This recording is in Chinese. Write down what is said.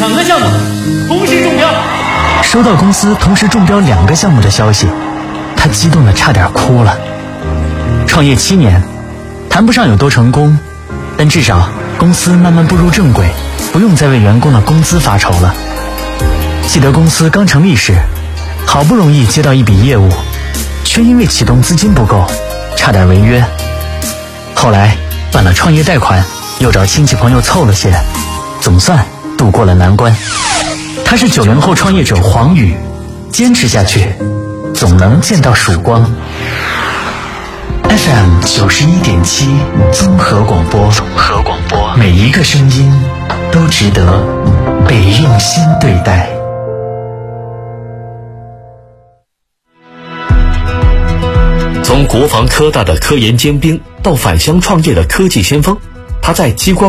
2个项目同时中标。 收到公司同时中标2个项目的消息，他激动得差点哭了。创业7年，谈不上有多成功，但至少公司慢慢步入正轨，不用再为员工的工资发愁了。记得公司刚成立时，好不容易接到一笔业务，却因为启动资金不够，差点违约。后来办了创业贷款，又找亲戚朋友凑了些，总算度过了难关。他是90后创业者黄宇，坚持下去，总能见到曙光。FM 91.7综合广播，每一个声音都值得被用心对待。 从国防科大的科研尖兵到返乡创业的科技先锋，他在激光